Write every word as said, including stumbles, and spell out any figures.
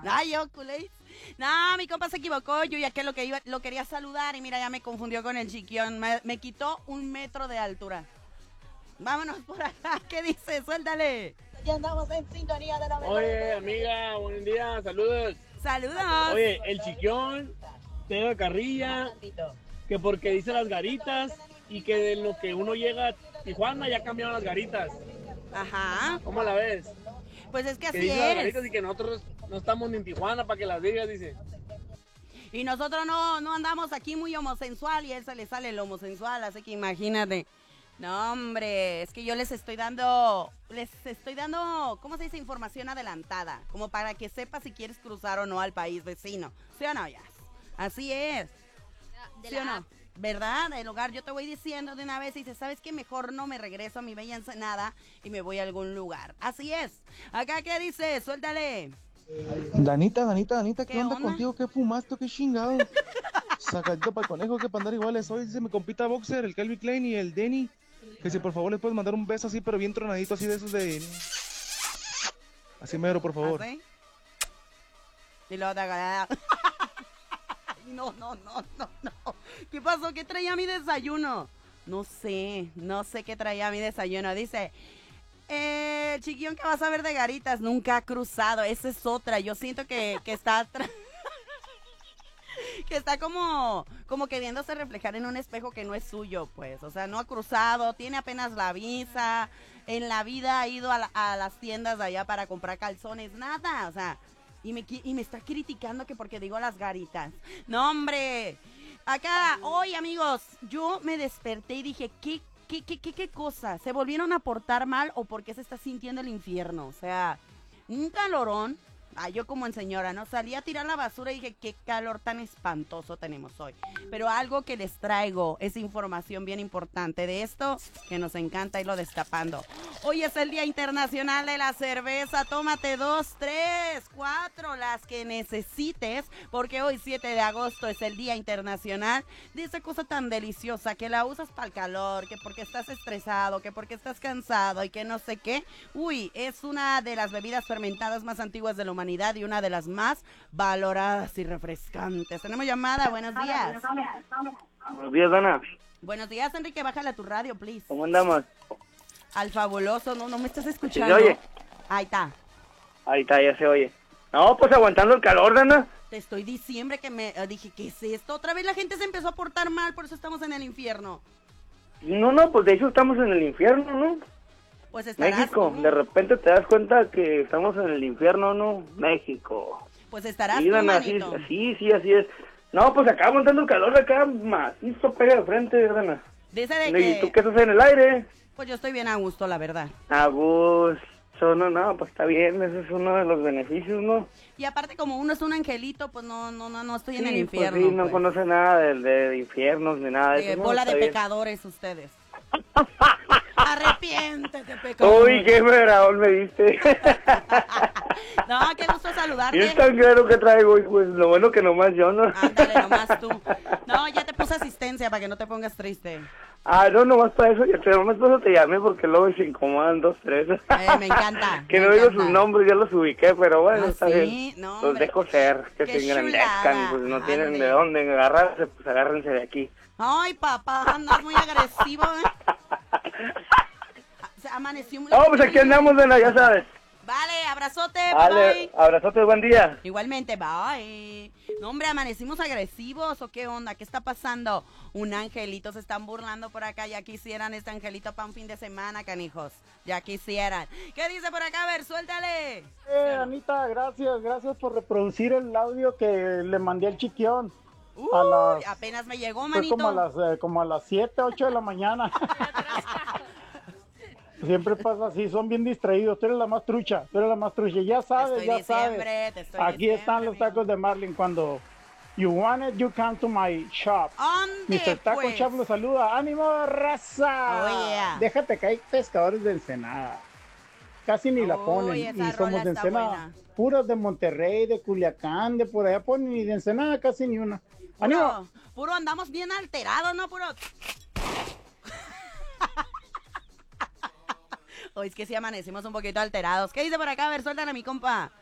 Ay, yo, culé. No, mi compa se equivocó. Yo ya que lo que iba, lo quería saludar y mira, ya me confundió con el chiquión. Me, me quitó un metro de altura. Vámonos por acá. ¿Qué dice? Suéltale. Ya andamos en sintonía de la Oye, amiga, buen día, saludos. Saludos. Oye, el chiquión te da carrilla, que porque dice las garitas y que de lo que uno llega a Tijuana ya cambiaron las garitas. Ajá. ¿Cómo la ves? Pues es que Que así dice las es. garitas y que nosotros no estamos ni en Tijuana para que las digas, dice. Y nosotros no, no andamos aquí muy homosensual y a él se le sale el homosensual, así que imagínate. No, hombre, es que yo les estoy dando, les estoy dando, ¿cómo se dice? Información adelantada, como para que sepas si quieres cruzar o no al país vecino. ¿Sí o no, ya? Así es. De ¿Sí la o no? app. ¿Verdad? El hogar, yo te voy diciendo de una vez y dices, ¿sabes qué? Mejor no me regreso a mi bella Ensenada y me voy a algún lugar. Así es. Acá, ¿qué dice? Suéltale. Danita, Danita, Danita, ¿qué, ¿Qué onda, onda? contigo? ¿Qué fumaste? ¿Qué chingado? Sacadito para el conejo, que para andar iguales. Hoy dice mi compita Boxer, el Calvin Klein y el Denny. Que si por favor les puedes mandar un beso así, pero bien tronadito, así de esos de... Así mero, por favor. ¿Así? Y luego te agarra. No, no, no, no, no. ¿Qué pasó? ¿Qué traía mi desayuno? No sé, no sé qué traía mi desayuno. Dice, eh, el chiquillón que vas a ver de garitas nunca ha cruzado. Esa es otra. Yo siento que, que está... tra- que está como, como queriéndose reflejar en un espejo que no es suyo, pues. O sea, no ha cruzado, tiene apenas la visa. En la vida ha ido a, la- a las tiendas de allá para comprar calzones. Nada, o sea... Y me, qui- y me está criticando que porque digo las garitas. No, hombre. Acá, hoy, amigos, yo me desperté y dije, ¿qué, qué, qué, qué, qué cosa? ¿Se volvieron a portar mal o por qué se está sintiendo el infierno? O sea, un calorón. Ah, yo como en señora, ¿no? Salí a tirar la basura y dije, qué calor tan espantoso tenemos hoy. Pero algo que les traigo es información bien importante de esto que nos encanta irlo destapando. Hoy es el Día Internacional de la Cerveza. Tómate dos, tres, cuatro, las que necesites, porque hoy siete de agosto es el Día Internacional de esa cosa tan deliciosa que la usas para el calor, que porque estás estresado, que porque estás cansado y que no sé qué. Uy, es una de las bebidas fermentadas más antiguas de la humanidad y una de las más valoradas y refrescantes. Tenemos llamada, buenos días. Buenos días, Dana. Buenos días, Enrique, bájale a tu radio, please. ¿Cómo andamos? Al fabuloso, no, no me estás ¿Sí escuchando. se oye? Ahí está. Ahí está, ya se oye. No, pues aguantando el calor, Dana. Te estoy diciendo que me eh, dije, ¿qué es esto? Otra vez la gente se empezó a portar mal, por eso estamos en el infierno. No, no, pues de hecho estamos en el infierno, ¿no? Pues estarás México, tú. de repente te das cuenta que estamos en el infierno, ¿no? México. Pues estarás Sí, tú, Dana, sí, manito. sí, sí, así es. No, pues acá aguantando el calor acá, macizo, pega de frente, Dana. Dice de ¿Y tú que, qué haces en el aire? pues yo estoy bien a gusto, la verdad. A gusto, no, no, pues está bien, ese es uno de los beneficios, ¿no? Y aparte, como uno es un angelito, pues no, no, no, no estoy en el Sí, infierno. pues sí, no pues. conoce nada de, de infiernos ni nada de De eso. no, bola de está bien. pecadores ustedes. Arrepiéntete, pecador. Uy, qué federal me diste. No, qué gusto Y saludarte. es tan claro que traigo, y pues lo bueno que nomás yo, ¿no? Ándale, nomás tú. No, ya te puse asistencia para que no te pongas triste. Ah, no, nomás para eso, ya te, nomás para eso te llamé porque luego se incomodan dos, tres. Eh, me encanta. Que me no digo encanta. sus nombres, ya los ubiqué, pero bueno, ¿Ah, está sí? bien. No, Los hombre. dejo ser, que Qué se engrandezcan, chulada. pues no tienen Ande. de dónde agarrarse, pues agárrense de aquí. Ay, papá, andas muy agresivo, ¿eh? Se amaneció muy... No, pues aquí andamos, Dana, ya sabes. Vale, abrazote, Dale, bye. abrazote, buen día. Igualmente, bye. No, hombre, amanecimos agresivos o qué onda, ¿qué está pasando? Un angelito, se están burlando por acá, ya quisieran este angelito para un fin de semana, canijos. Ya quisieran. ¿Qué dice por acá? A ver, suéltale. Eh, Anita, gracias, gracias por reproducir el audio que le mandé al chiquión. Uy, a las- apenas me llegó, Fue manito. como a las eh, como a las siete, ocho de la mañana. Siempre pasa así, son bien distraídos. Tú eres la más trucha, tú eres la más trucha. Ya Te sabes, estoy ya diciembre, sabes. te estoy Aquí diciembre, están los tacos de Marlin cuando you want it, you come to my shop. ¿Dónde, mister Taco pues? Shop los saluda. ¡Ánimo, raza! Oh, yeah. Déjate caer, pescadores de Ensenada. Casi ni la Uy, ponen. esa Y rola somos de está Ensenada. buena. Puros de Monterrey, de Culiacán, de por allá ponen. Y de Ensenada casi ni una. ¡Ánimo! Puro, puro andamos bien alterados, ¿no? Puro... Hoy es que sí amanecimos un poquito alterados. ¿Qué dice por acá? A ver, suéltale a mi compa.